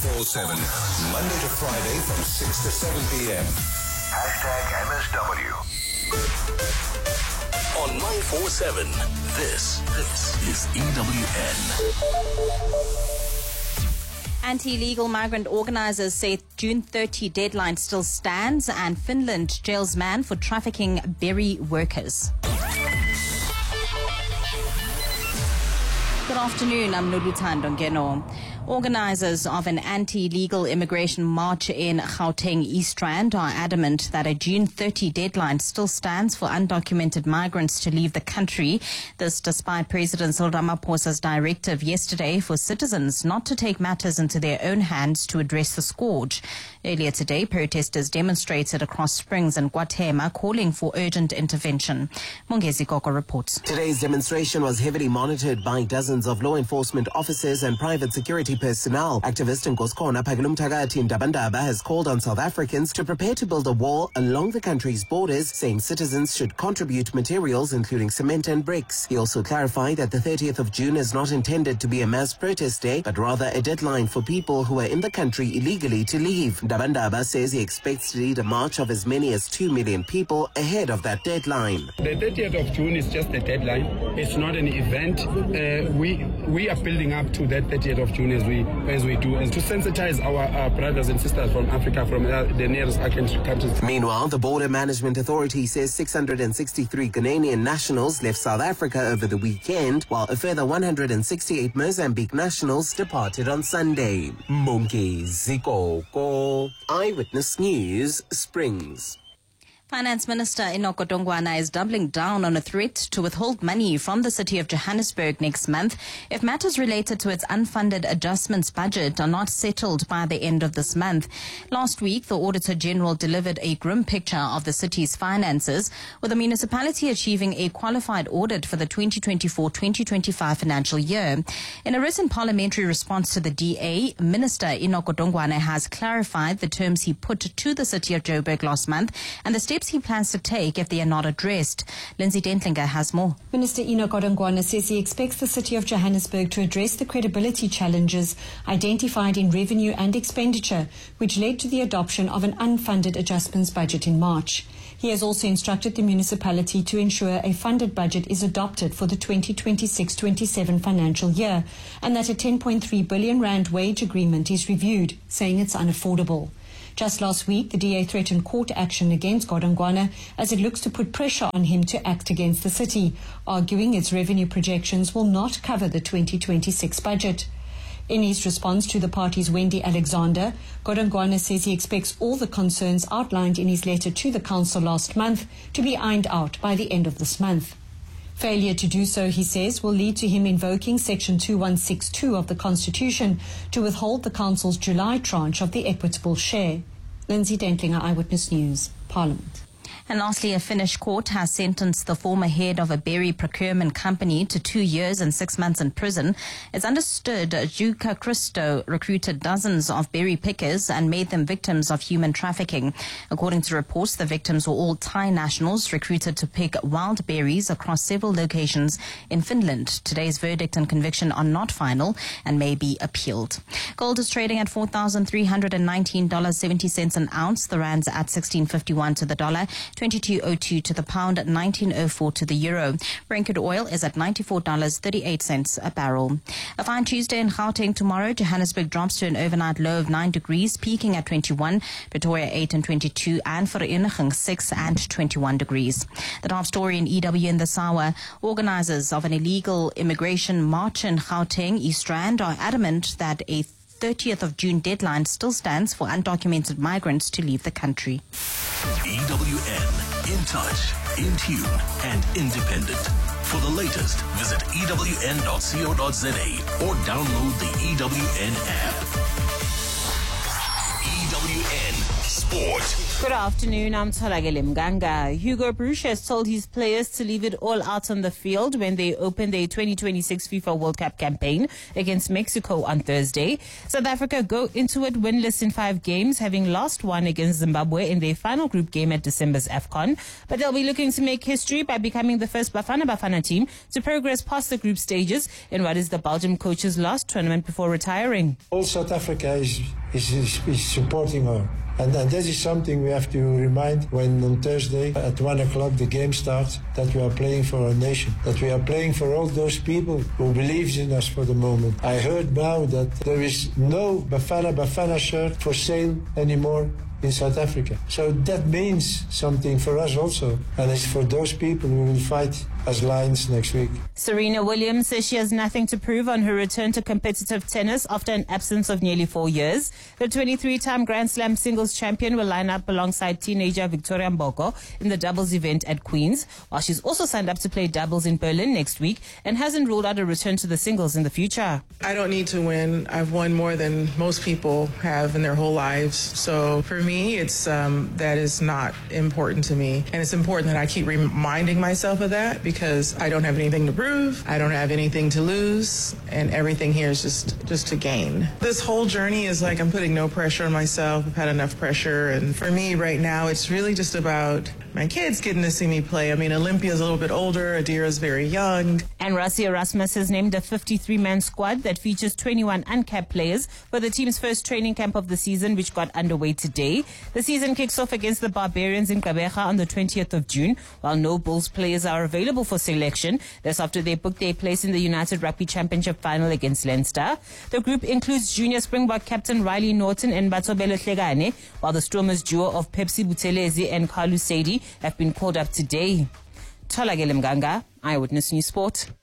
4-7, Monday to Friday from 6 to 7 p.m. #MSW. On 947, this is EWN. Anti-illegal migrant organizers say June 30 deadline still stands, and Finland jails man for trafficking berry workers. Good afternoon, I'm Noluthando Ngeno. Organizers of an anti-illegal immigration march in Gauteng East Rand are adamant that a June 30 deadline still stands for undocumented migrants to leave the country. This despite President Cyril Ramaphosa's directive yesterday for citizens not to take matters into their own hands to address the scourge. Earlier today, protesters demonstrated across Springs and Guatemala calling for urgent intervention. Mongezi Koko reports. Today's demonstration was heavily monitored by dozens of law enforcement officers and private security personnel. Activist Nkoskona Phakelumthakathi Ndabandaba has called on South Africans to prepare to build a wall along the country's borders, saying citizens should contribute materials including cement and bricks. He also clarified that the 30th of June is not intended to be a mass protest day, but rather a deadline for people who are in the country illegally to leave. Ndabandaba says he expects to lead a march of as many as 2 million people ahead of that deadline. The 30th of June is just a deadline. It's not an event. We are building up to that 30th of June as we do, and to sensitize our brothers and sisters from Africa, from the nearest countries. Meanwhile, the Border Management Authority says 663 Ghanaian nationals left South Africa over the weekend, while a further 168 Mozambique nationals departed on Sunday. Mongezi Koko, Eyewitness News, Springs. Finance Minister Enoch Godongwana is doubling down on a threat to withhold money from the city of Johannesburg next month if matters related to its unfunded adjustments budget are not settled by the end of this month. Last week, the Auditor General delivered a grim picture of the city's finances, with the municipality achieving a qualified audit for the 2024-2025 financial year. In a written parliamentary response to the DA, Minister Enoch Godongwana has clarified the terms he put to the city of Joburg last month and the steps he plans to take if they are not addressed. Lindsay Dentlinger has more. Minister Enoch Godongwana says he expects the city of Johannesburg to address the credibility challenges identified in revenue and expenditure, which led to the adoption of an unfunded adjustments budget in March. He has also instructed the municipality to ensure a funded budget is adopted for the 2026-27 financial year, and that a 10.3 billion rand wage agreement is reviewed, saying it's unaffordable. Just last week, the DA threatened court action against Godongwana as it looks to put pressure on him to act against the city, arguing its revenue projections will not cover the 2026 budget. In his response to the party's Wendy Alexander, Godongwana says he expects all the concerns outlined in his letter to the council last month to be ironed out by the end of this month. Failure to do so, he says, will lead to him invoking Section 2162 of the Constitution to withhold the Council's July tranche of the equitable share. Lindsay Dentlinger, Eyewitness News, Parliament. And lastly, a Finnish court has sentenced the former head of a berry procurement company to 2 years and 6 months in prison. It's understood Juka Christo recruited dozens of berry pickers and made them victims of human trafficking. According to reports, the victims were all Thai nationals recruited to pick wild berries across several locations in Finland. Today's verdict and conviction are not final and may be appealed. Gold is trading at $4,319.70 an ounce. The rand's at 16.51 to the dollar. 22.02 to the pound, 19.04 to the euro. Brent crude oil is at $94.38 a barrel. A fine Tuesday in Gauteng tomorrow. Johannesburg drops to an overnight low of 9 degrees, peaking at 21. Pretoria 8 and 22, and Vereeniging 6 and 21 degrees. The top story in EWN this hour. Organizers of an illegal immigration march in Gauteng East Rand are adamant that a 30th of June deadline still stands for undocumented migrants to leave the country. EWN, in touch, in tune, and independent. For the latest, visit ewn.co.za or download the EWN app. EWN Sport. Good afternoon, I'm Tholakele Mganga. Hugo Broos has told his players to leave it all out on the field when they open their 2026 FIFA World Cup campaign against Mexico on Thursday. South Africa go into it winless in 5 games, having lost 1 against Zimbabwe in their final group game at December's AFCON. But they'll be looking to make history by becoming the first Bafana Bafana team to progress past the group stages in what is the Belgium coach's last tournament before retiring. All South Africa is supporting her. And that is something we have to remind when on Thursday at 1 o'clock the game starts, that we are playing for our nation, that we are playing for all those people who believes in us for the moment. I heard now that there is no Bafana Bafana shirt for sale anymore in South Africa. So that means something for us also. And it's for those people who will fight as Lions next week. Serena Williams says she has nothing to prove on her return to competitive tennis after an absence of nearly 4 years. The 23-time Grand Slam singles champion will line up alongside teenager Victoria Mboko in the doubles event at Queen's, while she's also signed up to play doubles in Berlin next week and hasn't ruled out a return to the singles in the future. I don't need to win. I've won more than most people have in their whole lives. So for me, it's that is not important to me. And it's important that I keep reminding myself of that, because I don't have anything to prove, I don't have anything to lose, and everything here is just to gain. This whole journey is like I'm putting no pressure on myself. I've had enough pressure, and for me right now, it's really just about my kids getting to see me play. I mean, Olympia's a little bit older, Adira's very young. And Rassie Erasmus has named a 53-man squad that features 21 uncapped players for the team's first training camp of the season, which got underway today. The season kicks off against the Barbarians in Gqeberha on the 20th of June, while no Bulls players are available for selection. That's after they booked their place in the United Rugby Championship final against Leinster. The group includes junior Springbok captain Riley Norton and Batsobelo Hlegane, while the Stormers duo of Pepsi Buthelezi and Carlu Sadie have been called up today. Tholakele Mganga, Eyewitness News Sport.